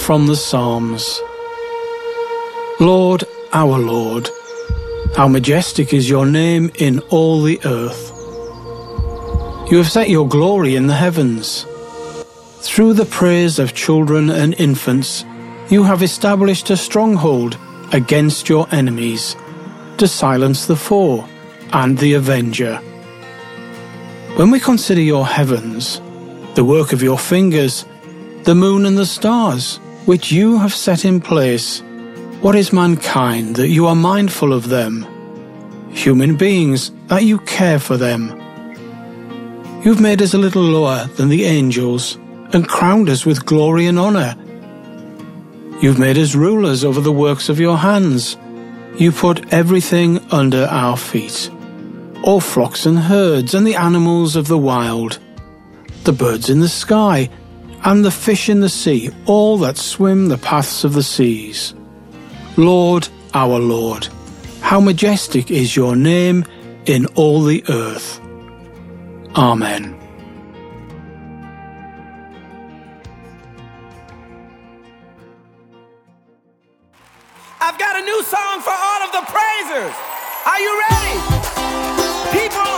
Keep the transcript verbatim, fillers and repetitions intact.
from the Psalms. Lord, our Lord, how majestic is your name in all the earth. You have set your glory in the heavens. Through the praise of children and infants, you have established a stronghold against your enemies, to silence the foe and the avenger. When we consider your heavens, the work of your fingers, the moon and the stars, which you have set in place, what is mankind that you are mindful of them? Human beings that you care for them. You've made us a little lower than the angels and crowned us with glory and honor. You've made us rulers over the works of your hands. You put everything under our feet, all flocks and herds and the animals of the wild, the birds in the sky and the fish in the sea, all that swim the paths of the seas. Lord, our Lord, how majestic is your name in all the earth. Amen. I've got a new song for all of the praisers. Are you ready? People